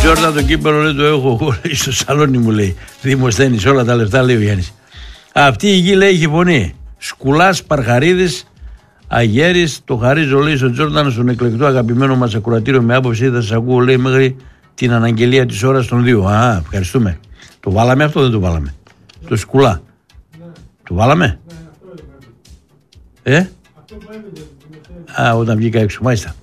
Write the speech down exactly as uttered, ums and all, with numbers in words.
Τζόρνταν το κύπελο λέει το έχω εγώ στο σαλόνι μου λέει. Δημοσθένης όλα τα λεφτά λέει ο Γιάννης. Αυτή η γη λέει έχει φωνή. Σκουλάς, Παρχαρίδης, Αγέρης, το χαρίζω λέει στον Τζόρνταν, στον εκλεκτό αγαπημένο μας ακροατήριο με άποψη. Θα σας ακούω λέει μέχρι την αναγγελία της ώρας των δύο. Α, ευχαριστούμε. Το βάλαμε αυτό, δεν το βάλαμε. Το σκουλά. Το βάλαμε. Ε? Α, όταν βγήκα έξω, μάλιστα.